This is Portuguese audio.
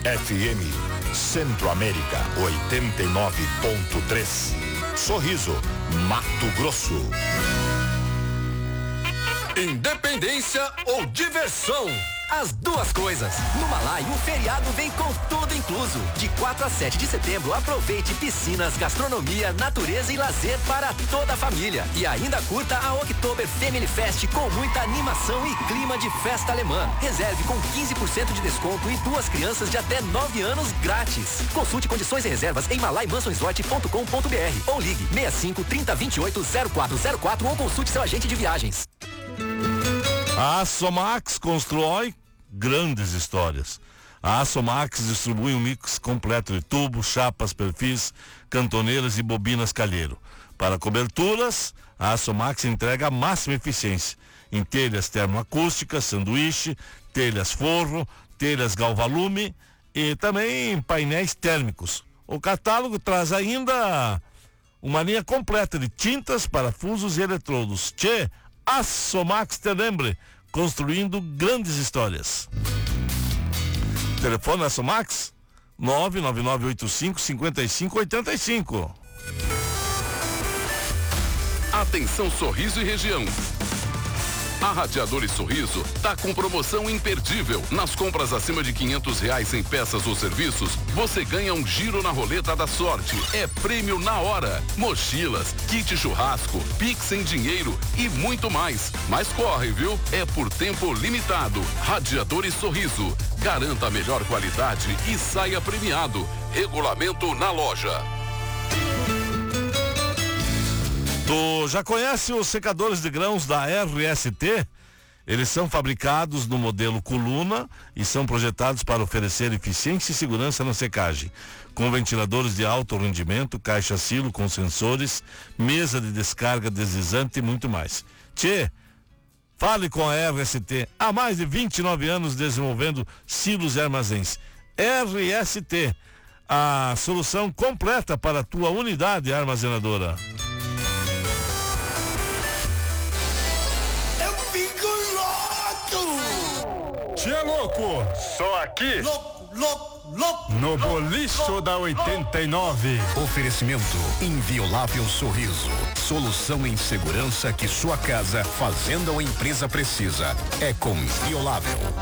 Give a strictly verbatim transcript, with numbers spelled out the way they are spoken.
F M Centro-América oitenta e nove ponto três. Sorriso, Mato Grosso. Independência ou diversão? As duas coisas. No Malai, o feriado vem com tudo incluso. De quatro a sete de setembro, aproveite piscinas, gastronomia, natureza e lazer para toda a família. E ainda curta a Oktober Family Fest com muita animação e clima de festa alemã. Reserve com quinze por cento de desconto e duas crianças de até nove anos grátis. Consulte condições e reservas em malai mansão resort ponto com ponto b r ou ligue seis cinco, trinta, vinte e oito, zero quatro zero quatro ou consulte seu agente de viagens. A Somax constrói grandes histórias. A Somax distribui um mix completo de tubos, chapas, perfis, cantoneiras e bobinas calheiro. Para coberturas, a Somax entrega a máxima eficiência em telhas termoacústicas, sanduíche, telhas forro, telhas galvalume e também painéis térmicos. O catálogo traz ainda uma linha completa de tintas, parafusos e eletrodos. Tchê, a Somax te lembre, construindo grandes histórias. Telefone da Somax nove nove nove oito cinco, cinco cinco oito cinco. Atenção Sorriso e região. A Radiadores Sorriso tá com promoção imperdível. Nas compras acima de quinhentos reais em peças ou serviços, você ganha um giro na roleta da sorte. É prêmio na hora. Mochilas, kit churrasco, Pix em dinheiro e muito mais. Mas corre, viu? É por tempo limitado. Radiadores Sorriso. Garanta a melhor qualidade e saia premiado. Regulamento na loja. Tu já conhece os secadores de grãos da R S T? Eles são fabricados no modelo coluna e são projetados para oferecer eficiência e segurança na secagem. Com ventiladores de alto rendimento, caixa silo com sensores, mesa de descarga deslizante e muito mais. Tchê, fale com a R S T. Há mais de vinte e nove anos desenvolvendo silos e armazéns. R S T, a solução completa para a tua unidade armazenadora. Tia louco, só aqui. Louco, louco, louco. No bolicho da oitenta e nove. Oferecimento Inviolável Sorriso. Solução em segurança que sua casa, fazenda ou empresa precisa. É com Inviolável.